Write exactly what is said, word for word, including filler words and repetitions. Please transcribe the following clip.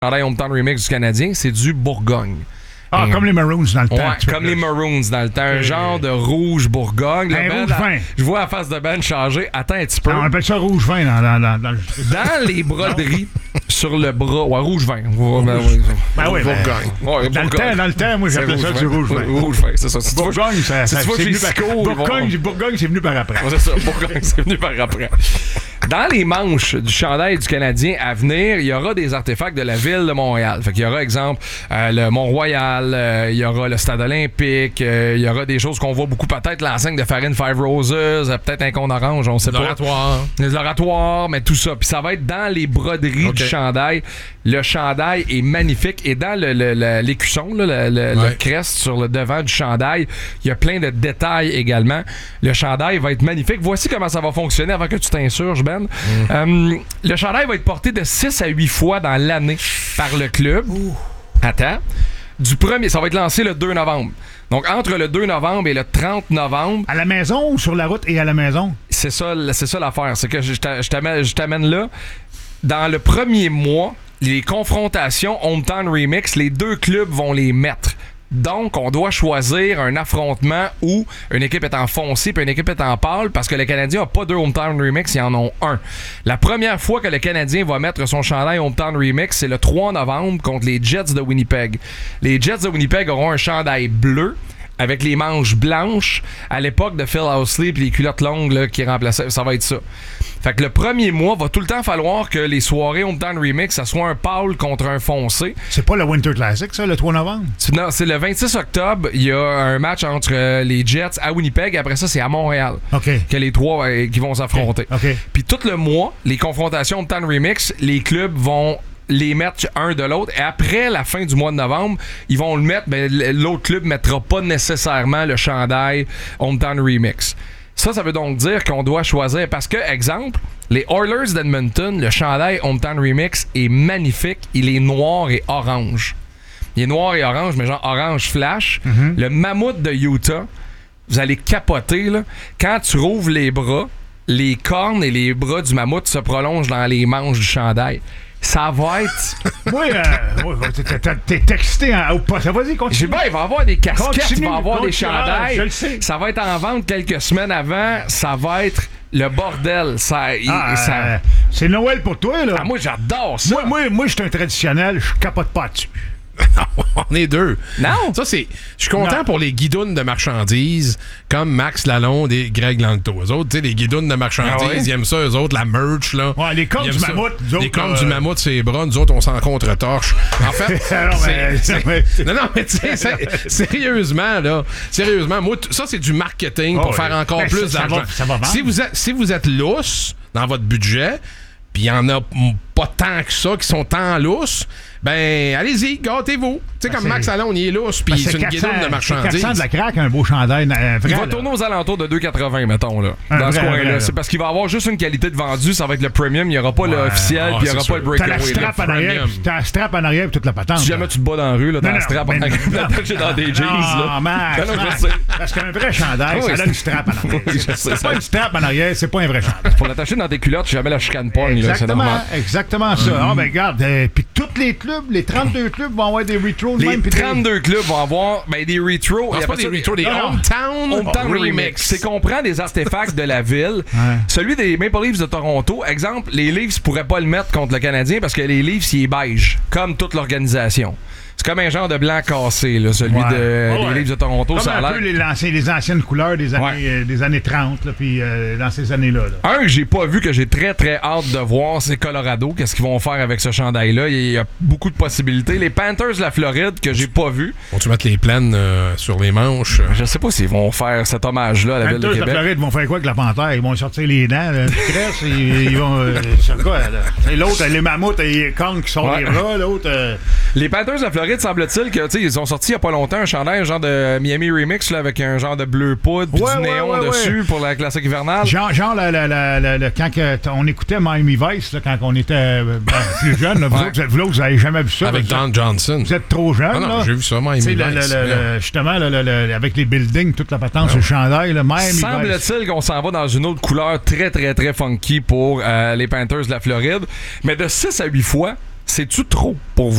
chandail Hometown Remix du Canadien, c'est du Bourgogne. Ah, Et, comme les Maroons dans le temps. Ouais, comme les Maroons dans le temps. Un genre de rouge Bourgogne. Un Ben, rouge la, vin. Je vois la face de Ben changer. Attends un petit peu. Ah, on appelle ça rouge vin dans, dans, dans, dans le... Dans les broderies, sur le bras. Ouais, rouge vin. Ouais, ben, ouais, ben oui, Bourgogne. Ben, Ouais, dans, Bourgogne. le temps, dans le temps, moi, j'appelais ça du rouge vin. Rouge vin, c'est ça. Si Bourgogne, ça, si ça, tu vois c'est que venu les par... psychos, Bourgogne, vont... Bourgogne, c'est venu par après. Ouais, c'est ça. Bourgogne, c'est venu par après. Dans les manches du chandail du Canadien à venir, il y aura des artefacts de la ville de Montréal. Fait qu'il y aura, exemple, euh, le Mont-Royal, euh, il y aura le Stade olympique, euh, il y aura des choses qu'on voit beaucoup, peut-être l'enseigne de Farine Five Roses, euh, peut-être un cône orange, on sait pas. L'oratoire. Les oratoires, mais tout ça. Puis ça va être dans les broderies okay. du chandail. Le chandail est magnifique. Et dans le, le, le, l'écusson, là, le, le, ouais. le crest sur le devant du chandail, il y a plein de détails également. Le chandail va être magnifique. Voici comment ça va fonctionner avant que tu t'insurges, Ben. Mm. Euh, le chandail va être porté de six à huit fois dans l'année par le club. Ouh. Attends. Du premier, ça va être lancé le deux novembre. Donc, entre le deux novembre et le trente novembre... À la maison ou sur la route et à la maison? C'est ça, c'est ça l'affaire. C'est que je t'amène, je t'amène là. Dans le premier mois, les confrontations Hometown Remix, les deux clubs vont les mettre. Donc, on doit choisir un affrontement où une équipe est en foncé puis une équipe est en pâle parce que le Canadien n'a pas deux Hometown Remix, ils en ont un. La première fois que le Canadien va mettre son chandail Hometown Remix, c'est le trois novembre contre les Jets de Winnipeg. Les Jets de Winnipeg auront un chandail bleu avec les manches blanches à l'époque de Phil Housley et les culottes longues là, qui remplaçaient. Ça va être ça. Fait que le premier mois, va tout le temps falloir que les soirées Hometown Remix, ça soit un pâle contre un foncé. C'est pas le Winter Classic, ça, le trois novembre? C'est, non, c'est le vingt-six octobre. Il y a un match entre euh, les Jets à Winnipeg. Après ça, c'est à Montréal okay. que les trois euh, qui vont s'affronter. Okay. Okay. Puis tout le mois, les confrontations Hometown Remix, les clubs vont les mettre un de l'autre. Et après la fin du mois de novembre, ils vont le mettre, mais l'autre club ne mettra pas nécessairement le chandail Hometown Remix. Ça, ça veut donc dire qu'on doit choisir. Parce que, exemple, les Oilers d'Edmonton, le chandail Hometown Remix est magnifique. Il est noir et orange. Il est noir et orange, mais genre orange flash. Mm-hmm. Le Mammouth de Utah, vous allez capoter, là. Quand tu rouvres les bras, les cornes et les bras du mammouth se prolongent dans les manches du chandail. Ça va être... Oui, euh, t'es excité au poste. Vas-y, continue. J'ai bien, il va y avoir des casquettes, continue, il va y avoir continue, des chandails. Je le sais. Ça va être en vente quelques semaines avant. Ça va être le bordel. Ça, ah, ça... Euh, c'est Noël pour toi, là. Ah, moi, j'adore ça. Moi, moi, moi je suis un traditionnel. Je capote pas dessus. On est deux. Non. Ça, c'est. Je suis content non. pour les guidounes de marchandises comme Max Lalonde et Greg Langto. Eux autres, tu sais, les guidounes de marchandises, ah ouais? Ils aiment ça, eux autres, la merch, là. Ouais, les cornes du ça. mammouth. Les autres, cornes euh... du mammouth, c'est bras. Nous autres, on s'en contre-torche. En fait. non, mais, c'est, mais... c'est... non, non, mais tu sais, c'est... sérieusement, là. Sérieusement, moi, t- ça, c'est du marketing oh, pour ouais. faire encore ben, plus ça, d'argent. Ça va, ça va vendre. Si vous êtes, si vous êtes lousse dans votre budget, puis il y en a pas tant que ça qui sont tant lousses, ben, allez-y, gâtez-vous. Tu sais, ben comme Max Allon, il est lousse, puis c'est une guidoune de marchandises. quatre cents de la craque, un beau chandail. Euh, vrai, il va là. tourner aux alentours de deux quatre-vingts, mettons, là. Un dans vrai, ce coin-là. Vrai, c'est parce qu'il va avoir juste une qualité de vendu. Ça va être le premium. Il n'y aura pas ouais. l'officiel, puis il n'y aura pas le breakaway. T'as la strap en arrière, t'as la strap en arrière, puis toute la patente. Si jamais tu te bats dans la rue, là, t'as la strap en arrière. T'as dans des jeans, là. Non, Max, parce qu'un vrai chandail, ça a une strap en arrière. C'est pas une strap en arrière, c'est pas un vrai chandail. Pour l'attacher dans tes culottes, jamais la chicane pogne, là. C'est normal. Exactement ça. Ah, ben, regarde, puis tous les clubs, les trente-deux clubs vont avoir des retros de les même. Les trente-deux des... clubs vont avoir ben, des retros. C'est pas des retros, des Hometown Hometown Remix. C'est qu'on prend des artefacts de la ville. Ouais. Celui des Maple Leafs de Toronto, exemple, les Leafs pourraient pas le mettre contre le Canadien parce que les Leafs, il est beige, comme toute l'organisation. C'est comme un genre de blanc cassé, là, celui ouais. de, ouais. des Leafs de Toronto. Comme ça un a peu les, les anciennes couleurs des années, ouais. euh, des années trente, là, puis euh, dans ces années-là. Là. Un que j'ai pas vu, que j'ai très très hâte de voir, c'est Colorado. Qu'est-ce qu'ils vont faire avec ce chandail-là? Il y a beaucoup de possibilités. Les Panthers de la Floride, que j'ai pas vu. Vont-tu mettre les plaines euh, sur les manches? Je sais pas s'ils vont faire cet hommage-là à la Panthers ville de Québec. Panthers de la Floride vont faire quoi avec la panthère? Ils vont sortir les dents, là, crèche, ils, ils vont... Euh, c'est quoi, là? L'autre, les mammouths, les cornes qui sortent ouais. les bras, l'autre... Euh... Les Panthers de la Floride, semble-t-il que ils ont sorti il y a pas longtemps un chandail, un genre de Miami Remix là, avec un genre de bleu poudre puis ouais, du ouais, néon ouais, dessus ouais. pour la classique hivernale. Genre, genre la, la, la, la, la, quand que on écoutait Miami Vice, là, quand on était ben, plus jeune, là, vous, ouais. autres, vous, autres, vous avez jamais vu ça. Avec Don êtes, Johnson. Vous êtes trop jeune. Ah non, là. j'ai vu ça, Miami Vice. Le, le, le, justement, le, le, le, avec les buildings, toute la patente sur le chandail, là, Miami Vice. Semble-t-il qu'on s'en va dans une autre couleur très, très, très funky pour euh, les Panthers de la Floride. Mais de six à huit fois, c'est-tu trop pour vous?